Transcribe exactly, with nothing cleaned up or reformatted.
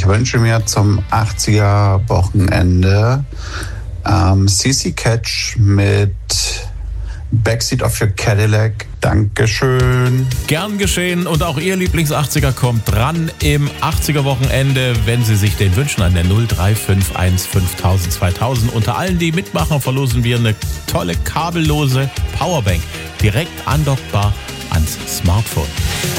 Ich wünsche mir zum achtziger-Wochenende ähm, C C Catch mit Backseat of Your Cadillac. Dankeschön. Gern geschehen, und auch Ihr Lieblings-achtziger kommt dran im achtziger-Wochenende, wenn Sie sich den wünschen, an der null drei fünf eins fünftausend zweitausend. Unter allen, die mitmachen, verlosen wir eine tolle kabellose Powerbank, direkt andockbar ans Smartphone.